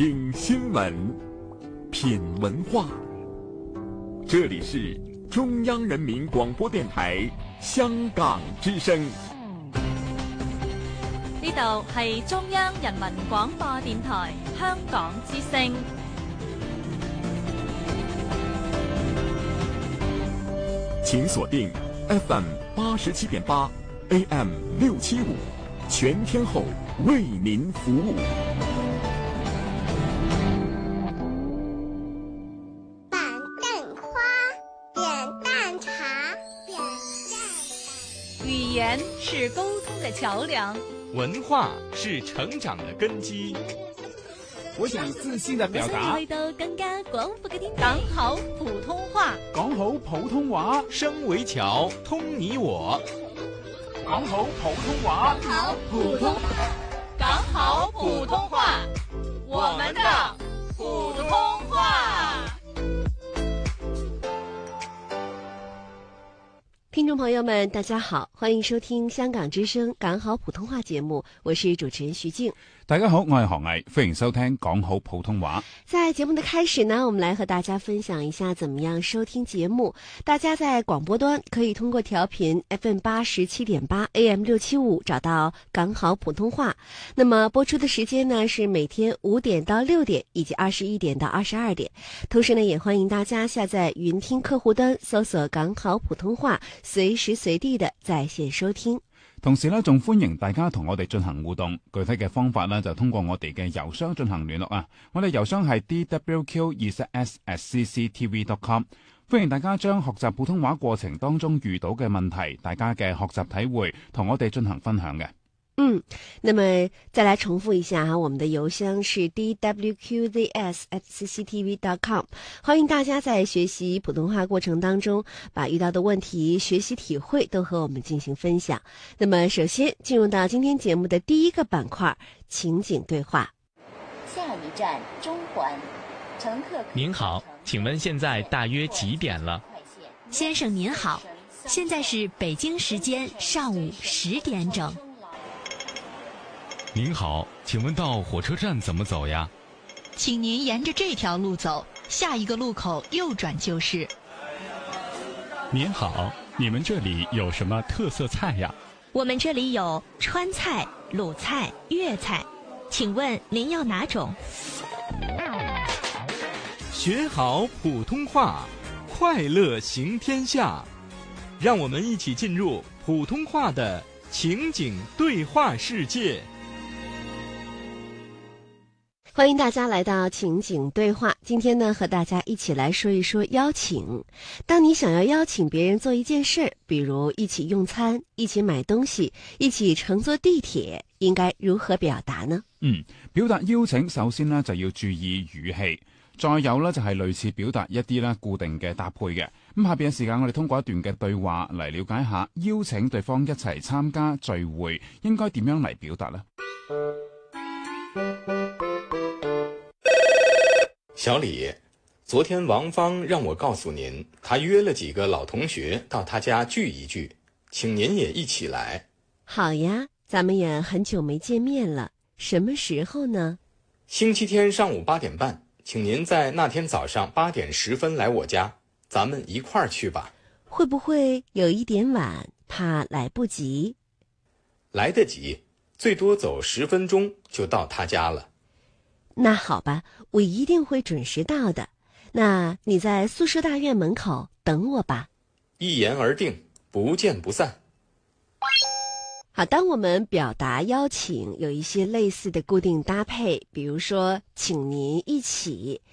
听新闻，品文化。这里是中央人民广播電台香港之聲。 呢度係中央人民廣播電台香港之聲。 請鎖定 FM 87.8 AM 675，全天候為您服務。 語言是溝通的橋樑， 文化是成長的根基。 我想自信地表達， 去到更加廣闊嘅天地。講好普通話， 講好普通話， 聲為橋，通你我。 講好普通話， 講好普通話，我們的普通話。 聽眾朋友們，大家好，歡迎收聽香港之聲講好普通話節目，我是主持人徐靜。 大家好，我係何毅，歡迎收聽講好普通話。 在節目的開始呢，我們來和大家分享一下怎麼樣收聽節目。大家在廣播端可以通過調頻 FM 87.8 AM 675找到講好普通話。那麼播出的時間呢是每天5點到6點以及21點到22點。同時呢，也歡迎大家下載雲聽客戶端，搜索講好普通話，隨時隨地的在線收聽。 同時呢，仲歡迎大家同我哋進行互動，具體嘅方法呢，就通過我哋嘅郵箱進行聯絡啊。我哋郵箱係 dwq20s@cctv.com。歡迎大家將學習普通話過程當中遇到嘅問題，大家嘅學習體會，同我哋進行分享嘅。 那麼再來重複一下哈，我們的郵箱是 dwqzs@cctv.com。歡迎大家在學習普通話過程當中，把遇到的問題、學習體會都和我們進行分享。那麼首先進入到今天節目的第一個板塊，情景對話。 下一站中環，乘客。 您好，請問現在大約幾點了？ 先生您好，現在是北京時間上午10點整。 您好，請問到火車站怎麼走呀？ 請您沿着這條路走，下一個路口右轉就是。 您好，你們這裡有什麼特色菜呀？ 我們這裡有川菜、魯菜、粵菜，請問您要哪種？ 學好普通話，快樂行天下。讓我們一起進入普通話的情景對話世界。 歡迎大家來到情景對話。今天呢，和大家一起來說一說邀請。當你想要邀請別人做一件事，比如一起用餐、一起買東西、一起乘坐地鐵，應該如何表達呢？ 表達邀請首先呢就要注意語氣，再有呢就係類似表達一啲呢固定嘅搭配嘅。咁下邊嘅時間我哋通過一段嘅對話嚟了解下邀請對方一齊參加聚會應該點樣嚟表達呢？ 小李，昨天王芳讓我告訴您，他約了幾個老同學到他家聚一聚，請您也一起來。 好呀，咱們也很久沒見面了，什麼時候呢？ 星期天上午8點半，請您在那天早上8點10分來我家，咱們一塊兒去吧。 會不會有一點晚，怕來不及？ 來得及，最多走10分鐘就到他家了。 那好吧，我一定會準時到的。那你在宿舍大院門口等我吧。 一言而定，不見不散。 好，當我們表達邀請，有一些類似的固定搭配，比如說請您一起，